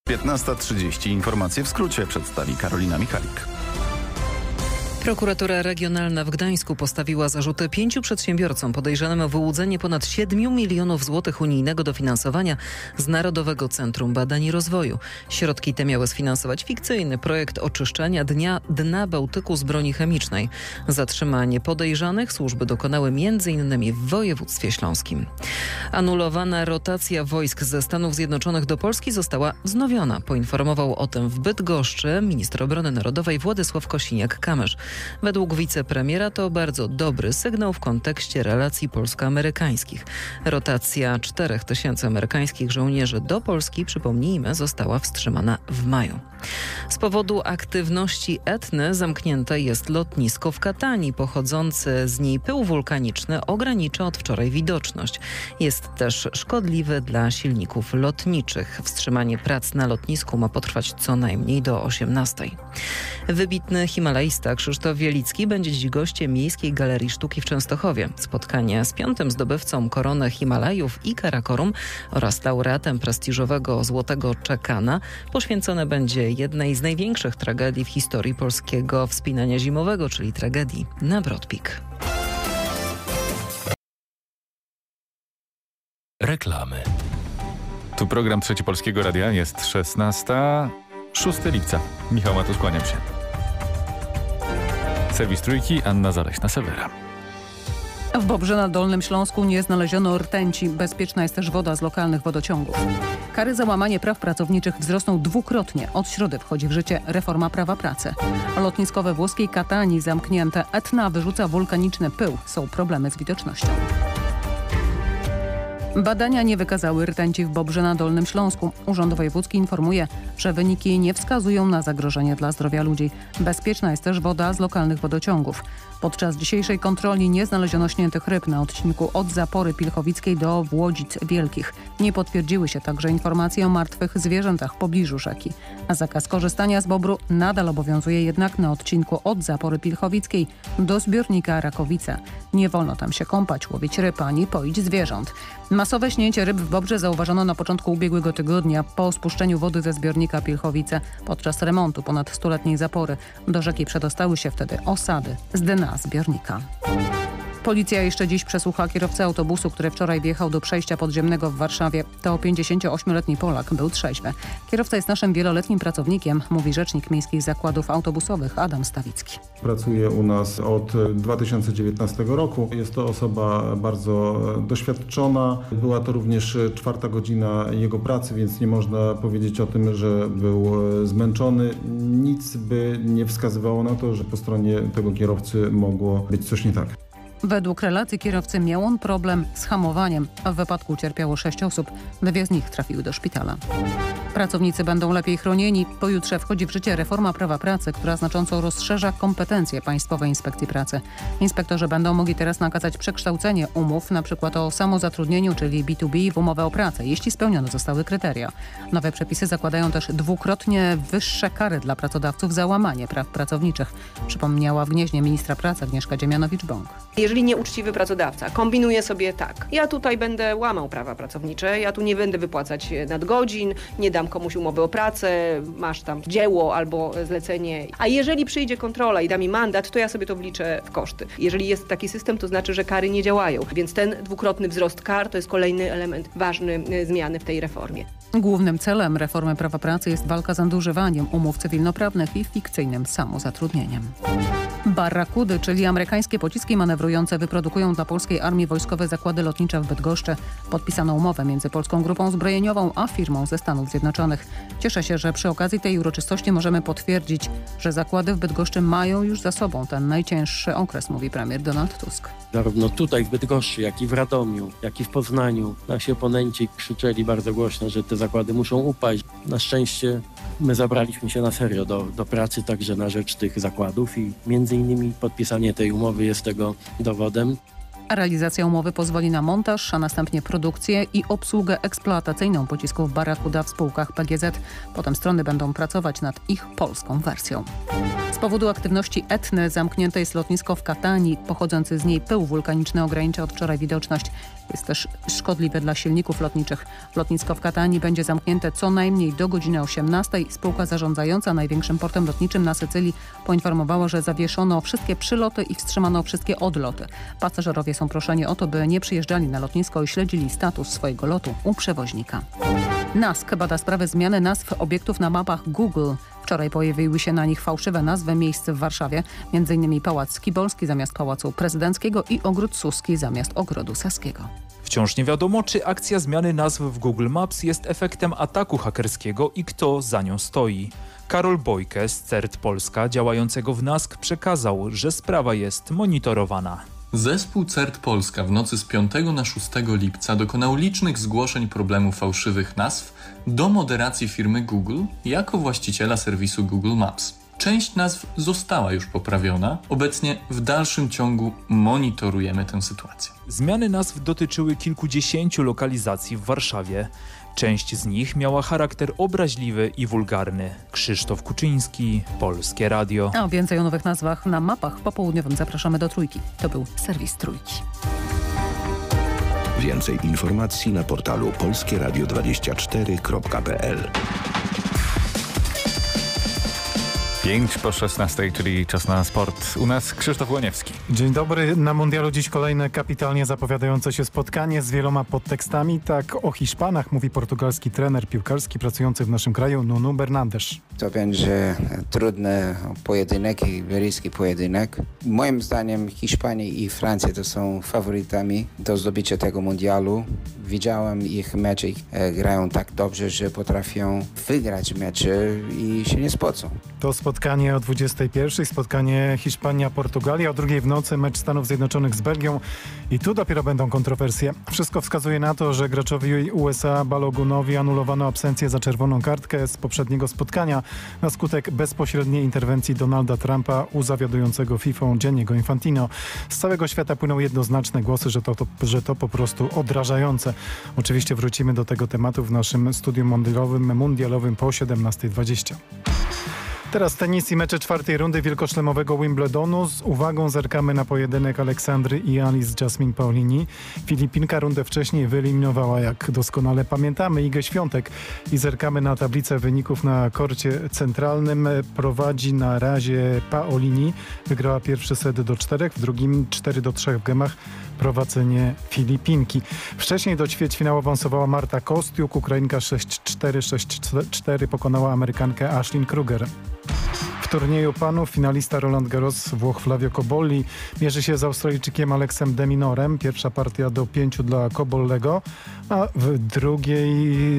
15:30. Informacje w skrócie przedstawi Karolina Michalik. Prokuratura Regionalna w Gdańsku postawiła zarzuty 5 przedsiębiorcom podejrzanym o wyłudzenie ponad 7 milionów złotych unijnego dofinansowania z Narodowego Centrum Badań i Rozwoju. Środki te miały sfinansować fikcyjny projekt oczyszczania dna Bałtyku z broni chemicznej. Zatrzymanie podejrzanych służby dokonały m.in. w województwie śląskim. Anulowana rotacja wojsk ze Stanów Zjednoczonych do Polski została wznowiona. Poinformował o tym w Bydgoszczy minister obrony narodowej Władysław Kosiniak-Kamysz. Według wicepremiera to bardzo dobry sygnał w kontekście relacji polsko-amerykańskich. Rotacja 4000 amerykańskich żołnierzy do Polski, przypomnijmy, została wstrzymana w maju. Z powodu aktywności Etny zamknięte jest lotnisko w Katanii. Pochodzący z niej pył wulkaniczny ogranicza od wczoraj widoczność. Jest też szkodliwy dla silników lotniczych. Wstrzymanie prac na lotnisku ma potrwać co najmniej do 18:00. Wybitny himalaista Krzysztof Wielicki będzie dziś gościem Miejskiej Galerii Sztuki w Częstochowie. Spotkanie z 5. zdobywcą korony Himalajów i Karakorum oraz laureatem prestiżowego Złotego Czekana poświęcone będzie jednej z największych tragedii w historii polskiego wspinania zimowego, czyli tragedii na Broad Peak. Reklamy. Tu program Trzeci Polskiego Radia, jest 16. 6 lipca. Michał Matus, kłaniam się. Serwis Trójki, Anna Zaleśna-Sewera. W Bobrze na Dolnym Śląsku nie znaleziono rtęci. Bezpieczna jest też woda z lokalnych wodociągów. Kary za łamanie praw pracowniczych wzrosną dwukrotnie. Od środy wchodzi w życie reforma prawa pracy. Lotnisko we włoskiej Katanii zamknięte. Etna wyrzuca wulkaniczny pył. Są problemy z widocznością. Badania nie wykazały rtęci w Bobrze na Dolnym Śląsku. Urząd Wojewódzki informuje, że wyniki nie wskazują na zagrożenie dla zdrowia ludzi. Bezpieczna jest też woda z lokalnych wodociągów. Podczas dzisiejszej kontroli nie znaleziono śniętych ryb na odcinku od Zapory Pilchowickiej do Włodzic Wielkich. Nie potwierdziły się także informacje o martwych zwierzętach w pobliżu rzeki. A zakaz korzystania z Bobru nadal obowiązuje jednak na odcinku od Zapory Pilchowickiej do zbiornika Rakowice. Nie wolno tam się kąpać, łowić ryb ani poić zwierząt. Masowe śnięcie ryb w Bobrze zauważono na początku ubiegłego tygodnia po spuszczeniu wody ze zbiornika Pilchowice podczas remontu ponad 100-letniej zapory. Do rzeki przedostały się wtedy osady z dna zbiornika. Policja jeszcze dziś przesłucha kierowcę autobusu, który wczoraj wjechał do przejścia podziemnego w Warszawie. To 58-letni Polak, był trzeźwy. Kierowca jest naszym wieloletnim pracownikiem, mówi rzecznik Miejskich Zakładów Autobusowych Adam Stawicki. Pracuje u nas od 2019 roku. Jest to osoba bardzo doświadczona. Była to również 4. godzina jego pracy, więc nie można powiedzieć o tym, że był zmęczony. Nic by nie wskazywało na to, że po stronie tego kierowcy mogło być coś nie tak. Według relacji kierowcy miał on problem z hamowaniem. W wypadku ucierpiało 6 osób. 2 z nich trafiły do szpitala. Pracownicy będą lepiej chronieni. Pojutrze wchodzi w życie reforma prawa pracy, która znacząco rozszerza kompetencje Państwowej Inspekcji Pracy. Inspektorzy będą mogli teraz nakazać przekształcenie umów, np. o samozatrudnieniu, czyli B2B, w umowę o pracę, jeśli spełnione zostały kryteria. Nowe przepisy zakładają też dwukrotnie wyższe kary dla pracodawców za łamanie praw pracowniczych, przypomniała w Gnieźnie ministra pracy Agnieszka Dziemianowicz-Bąk. Jeżeli nieuczciwy pracodawca kombinuje sobie tak, ja tutaj będę łamał prawa pracownicze, ja tu nie będę wypłacać nadgodzin, nie dam komuś umowy o pracę, masz tam dzieło albo zlecenie, a jeżeli przyjdzie kontrola i da mi mandat, to ja sobie to wliczę w koszty. Jeżeli jest taki system, to znaczy, że kary nie działają, więc ten dwukrotny wzrost kar to jest kolejny element ważny zmiany w tej reformie. Głównym celem reformy prawa pracy jest walka z nadużywaniem umów cywilnoprawnych i fikcyjnym samozatrudnieniem. Barrakudy, czyli amerykańskie pociski manewrujące, wyprodukują dla polskiej armii wojskowe zakłady lotnicze w Bydgoszczy. Podpisano umowę między Polską Grupą Zbrojeniową a firmą ze Stanów Zjednoczonych. Cieszę się, że przy okazji tej uroczystości możemy potwierdzić, że zakłady w Bydgoszczy mają już za sobą ten najcięższy okres, mówi premier Donald Tusk. Zarówno tutaj w Bydgoszczy, jak i w Radomiu, jak i w Poznaniu nasi oponenci krzyczeli bardzo głośno, że te zakłady muszą upaść. Na szczęście my zabraliśmy się na serio do pracy także na rzecz tych zakładów i między innymi podpisanie tej umowy jest tego dowodem. A realizacja umowy pozwoli na montaż, a następnie produkcję i obsługę eksploatacyjną pocisków Barracuda w spółkach PGZ. Potem strony będą pracować nad ich polską wersją. powodu aktywności Etny zamknięte jest lotnisko w Katanii. Pochodzący z niej pył wulkaniczny ogranicza od wczoraj widoczność. Jest też szkodliwy dla silników lotniczych. Lotnisko w Katanii będzie zamknięte co najmniej do godziny 18. Spółka zarządzająca największym portem lotniczym na Sycylii poinformowała, że zawieszono wszystkie przyloty i wstrzymano wszystkie odloty. Pasażerowie są proszeni o to, by nie przyjeżdżali na lotnisko i śledzili status swojego lotu u przewoźnika. NASK bada sprawę zmiany nazw obiektów na mapach Google. Wczoraj pojawiły się na nich fałszywe nazwy miejsc w Warszawie, m.in. Pałac Skibolski zamiast Pałacu Prezydenckiego i Ogród Suski zamiast Ogrodu Saskiego. Wciąż nie wiadomo, czy akcja zmiany nazw w Google Maps jest efektem ataku hakerskiego i kto za nią stoi. Karol Bojke z CERT Polska działającego w NASK przekazał, że sprawa jest monitorowana. Zespół CERT Polska w nocy z 5 na 6 lipca dokonał licznych zgłoszeń problemu fałszywych nazw do moderacji firmy Google jako właściciela serwisu Google Maps. Część nazw została już poprawiona. Obecnie w dalszym ciągu monitorujemy tę sytuację. Zmiany nazw dotyczyły kilkudziesięciu lokalizacji w Warszawie. Część z nich miała charakter obraźliwy i wulgarny. Krzysztof Kuczyński, Polskie Radio. A więcej o nowych nazwach na mapach popołudniowym zapraszamy do Trójki. To był serwis Trójki. Więcej informacji na portalu polskieradio24.pl. 5 po 16, czyli czas na sport. U nas Krzysztof Łoniewski. Dzień dobry. Na mundialu dziś kolejne kapitalnie zapowiadające się spotkanie z wieloma podtekstami. Tak o Hiszpanach mówi portugalski trener piłkarski pracujący w naszym kraju Nuno Bernandes. To będzie trudny pojedynek i bliski pojedynek. Moim zdaniem Hiszpania i Francja to są faworytami do zdobycia tego mundialu. Widziałem ich mecze, grają tak dobrze, że potrafią wygrać mecze i się nie spocą. To spotkanie o 21:00, spotkanie Hiszpania-Portugalia, o 2:00 w nocy mecz Stanów Zjednoczonych z Belgią i tu dopiero będą kontrowersje. Wszystko wskazuje na to, że graczowi USA Balogunowi anulowano absencję za czerwoną kartkę z poprzedniego spotkania na skutek bezpośredniej interwencji Donalda Trumpa u zawiadującego FIFA Gianniego Infantino. Z całego świata płyną jednoznaczne głosy, że to po prostu odrażające. Oczywiście wrócimy do tego tematu w naszym studium mundialowym po 17:20. Teraz tenis i mecze czwartej rundy wielkoszlemowego Wimbledonu. Z uwagą zerkamy na pojedynek Aleksandry i Alice Jasmine Paolini. Filipinka rundę wcześniej wyeliminowała, jak doskonale pamiętamy, Igę Świątek i zerkamy na tablicę wyników na korcie centralnym. Prowadzi na razie Paolini. Wygrała pierwszy set do 4, w drugim 4-3 w gemach. Prowadzenie Filipinki. Wcześniej do ćwierćfinału awansowała Marta Kostiuk. Ukrainka 6-4, 6-4 pokonała Amerykankę Ashlyn Kruger. W turnieju panów finalista Roland Garros Włoch Flavio Cobolli mierzy się z Australijczykiem Alexem de Minorem. Pierwsza partia do 5 dla Cobollego, a w drugiej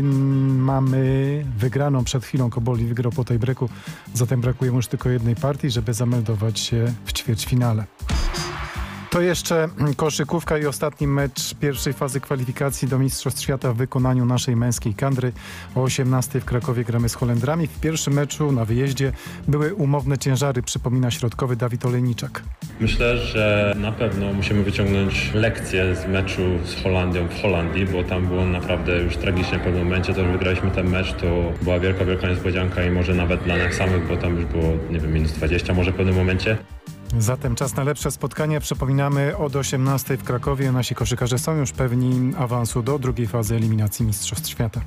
mamy wygraną przed chwilą. Cobolli wygrał po tiebreaku, zatem brakuje mu już tylko jednej partii, żeby zameldować się w ćwierćfinale. To jeszcze koszykówka i ostatni mecz pierwszej fazy kwalifikacji do Mistrzostw Świata w wykonaniu naszej męskiej kadry. O 18:00 w Krakowie gramy z Holendrami. W pierwszym meczu na wyjeździe były umowne ciężary, przypomina środkowy Dawid Olejniczak. Myślę, że na pewno musimy wyciągnąć lekcję z meczu z Holandią w Holandii, bo tam było naprawdę już tragicznie w pewnym momencie. To, że wygraliśmy ten mecz, to była wielka niespodzianka i może nawet dla nas samych, bo tam już było, nie wiem, minus 20 może w pewnym momencie. Zatem czas na lepsze spotkanie. Przypominamy, od 18:00 w Krakowie nasi koszykarze są już pewni awansu do drugiej fazy eliminacji Mistrzostw Świata.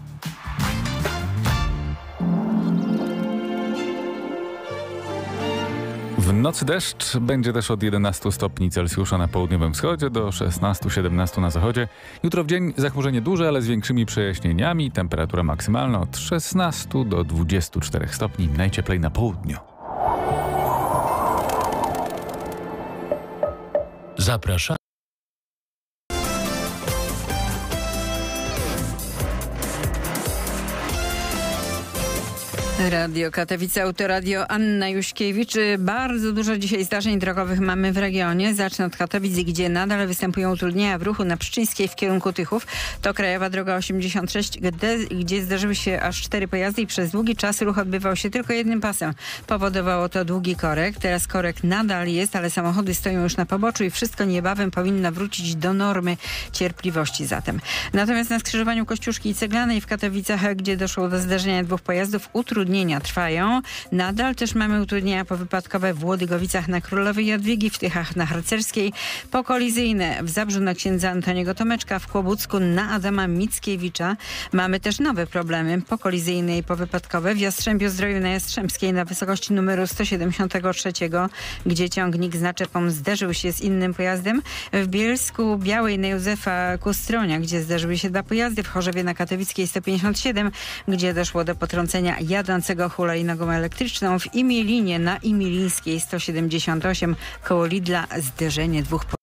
W nocy deszcz, będzie też od 11 stopni Celsjusza na południowym wschodzie do 16-17 na zachodzie. Jutro w dzień zachmurzenie duże, ale z większymi przejaśnieniami. Temperatura maksymalna od 16 do 24 stopni, najcieplej na południu. Zapraszam. Radio Katowice, Autoradio, Anna Juśkiewicz. Bardzo dużo dzisiaj zdarzeń drogowych mamy w regionie. Zacznę od Katowic, gdzie nadal występują utrudnienia w ruchu na Pszczyńskiej w kierunku Tychów. To krajowa droga 86, gdzie zdarzyły się aż 4 pojazdy i przez długi czas ruch odbywał się tylko jednym pasem. Powodowało to długi korek. Teraz korek nadal jest, ale samochody stoją już na poboczu i wszystko niebawem powinno wrócić do normy. Cierpliwości zatem. Natomiast na skrzyżowaniu Kościuszki i Ceglanej w Katowicach, gdzie doszło do zdarzenia 2 pojazdów, utrudnienia utrudnienia trwają. Nadal też mamy utrudnienia powypadkowe w Łodygowicach na Królowej Jadwigi, w Tychach na Harcerskiej, pokolizyjne w Zabrzu na księdza Antoniego Tomeczka, w Kłobucku na Adama Mickiewicza. Mamy też nowe problemy pokolizyjne i powypadkowe w Jastrzębiu-Zdroju na Jastrzębskiej na wysokości numeru 173, gdzie ciągnik z naczepą zderzył się z innym pojazdem. W Bielsku Białej na Józefa Kustronia, gdzie zderzyły się 2 pojazdy. W Chorzowie na Katowickiej 157, gdzie doszło do potrącenia jadącego hulajnogą elektryczną. W Imilinie na Imilińskiej 178 koło Lidla zderzenie 2 pojazdów.